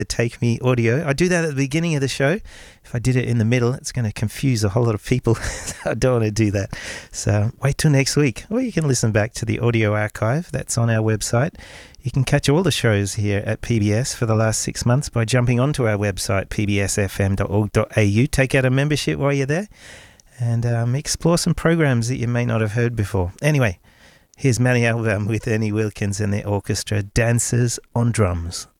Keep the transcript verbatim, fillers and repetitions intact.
the Take Me audio. I do that at the beginning of the show. If I did it in the middle, it's going to confuse a whole lot of people. I don't want to do that. So wait till next week. Or you can listen back to the audio archive that's on our website. You can catch all the shows here at P B S for the last six months by jumping onto our website, p b s f m dot org dot a u. Take out a membership while you're there and um, explore some programs that you may not have heard before. Anyway, here's Manny Alban with Ernie Wilkins and their orchestra, Dancers on Drums.